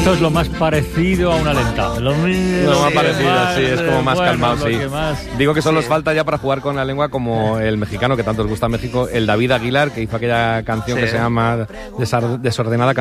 Esto es lo más parecido a una lenta. Lo más parecido, sí, es como más calmado, sí. Digo que solo os falta ya para jugar con la lengua como el mexicano, que tanto os gusta México, el David Aguilar, que hizo aquella canción que se llama Desordenada